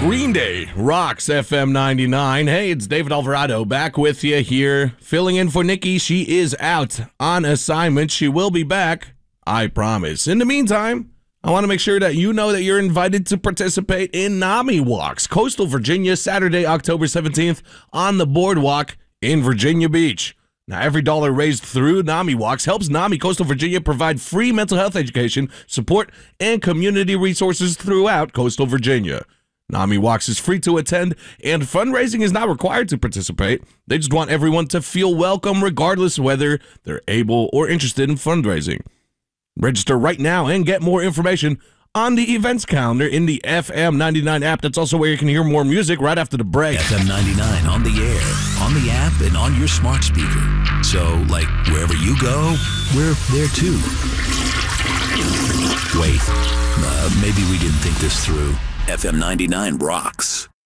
Green Day rocks FM 99. Hey, it's David Alvarado back with you here, filling in for Nikki. She is out on assignment. She will be back, I promise. In the meantime, I want to make sure that you know that you're invited to participate in NAMI Walks, Coastal Virginia, Saturday, October 17th, on the boardwalk in Virginia Beach. Now, every dollar raised through NAMI Walks helps NAMI Coastal Virginia provide free mental health education, support, and community resources throughout Coastal Virginia. NAMI Walks is free to attend, and fundraising is not required to participate. They just want everyone to feel welcome regardless whether they're able or interested in fundraising. Register right now and get more information on the events calendar in the FM 99 app. That's also where you can hear more music right after the break. FM 99 on the air, on the app, and on your smart speaker. So, like, wherever you go, we're there too. Wait, maybe we didn't think this through. FM 99 rocks.